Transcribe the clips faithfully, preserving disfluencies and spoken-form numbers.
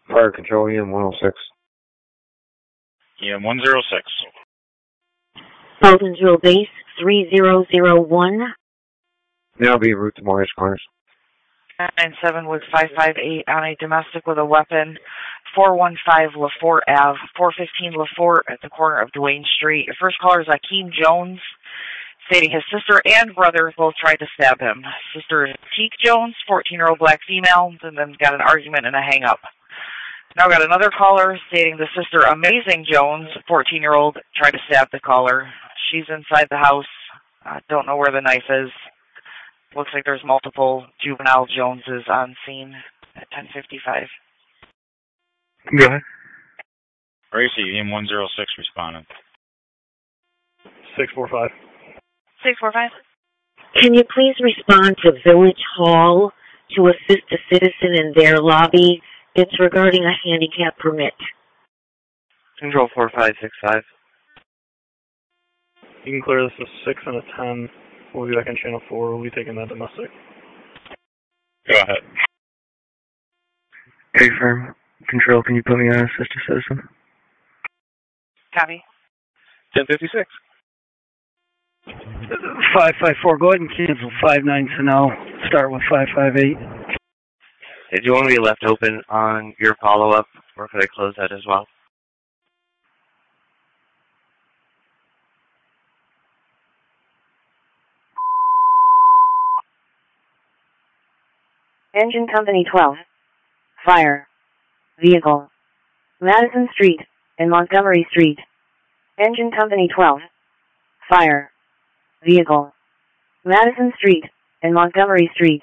Fire control, E M one oh six. E M one oh six. Fire control base three zero zero one. Now be en route to Morris Corners. nine seven with five five eight on a domestic with a weapon, four one five LaFort Ave, four fifteen LaFort at the corner of Duane Street. Your first caller is Akeem Jones, stating his sister and brother both tried to stab him. Sister is Teek Jones, fourteen-year-old black female, and then got an argument and a hang-up. Now got another caller stating the sister Amazing Jones, fourteen-year-old, tried to stab the caller. She's inside the house. Uh, don't know where the knife is. Looks like there's multiple juvenile Joneses on scene at ten fifty-five. Go ahead. Racy, E M one oh six responding. six four five. six four five. Can you please respond to Village Hall to assist a citizen in their lobby? It's regarding a handicap permit. Control four five six five. You can clear this a six and a ten. We'll be back on channel four. We'll be taking that domestic. Go ahead. Okay, firm. Control, can you put me on assist a citizen? Copy. ten fifty-six. five five four, go ahead and cancel five nine to now. Start with five five eight. Hey, do you want to be left open on your follow-up, or could I close that as well? Engine Company twelve. Fire. Vehicle. Madison Street and Montgomery Street. Engine Company twelve. Fire. Vehicle. Madison Street and Montgomery Street.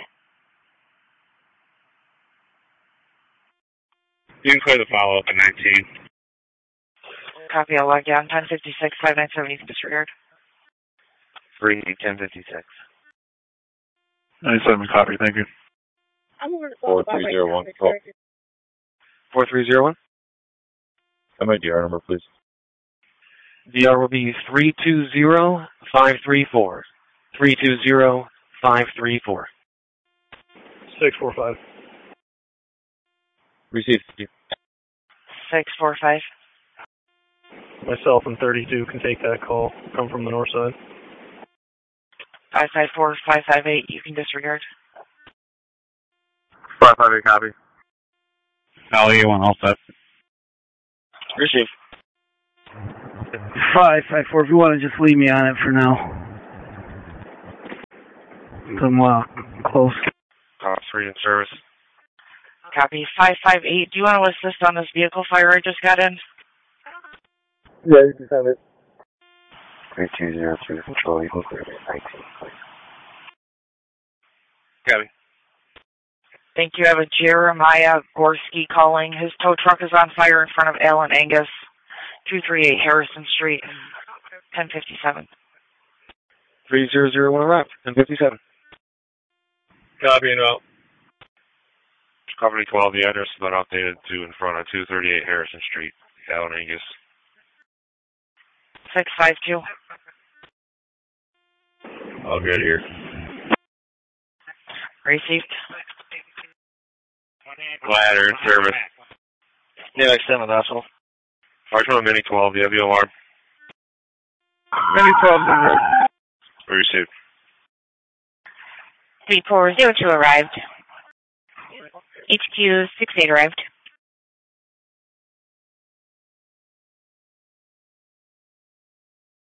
You can clear the follow-up at nineteen. Copy, I'll log you on ten fifty-six, five nine seven, you can disregard. Three ten fifty-six. ninety-seven, copy, thank you. four three zero one. four three zero one? And my D R number, please. D R will be three two zero five three four. three two zero five three four. six four five. Received. six four five. Myself and thirty-two can take that call. Come from the north side. five five four, five five eight, you can disregard. five five eight, copy. L E one, all set. Receive. five five four, if you want to just leave me on it for now. I'm uh, close. Uh, free in service. Copy, five five eight, do you want to assist on this vehicle fire I just got in? Yeah, you can send it. three two zero three, control, equal clear nineteen, please. Copy. Thank you. I have a Jeremiah Gorski calling. His tow truck is on fire in front of Alan Angus, two three eight Harrison Street, ten fifty-seven. three zero zero one arrived, ten fifty-seven. Copy and out. Company twelve, the address has been updated to in front of two thirty-eight Harrison Street, Alan Angus. six five two. I'll get here. Received. Ladder in service. Yeah, extend the vessel. Fire from Mini twelve, the heavy alarm. Mini twelve, in Received. three four zero two arrived. H Q six eight arrived.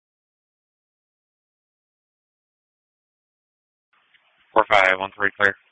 four five one three clear.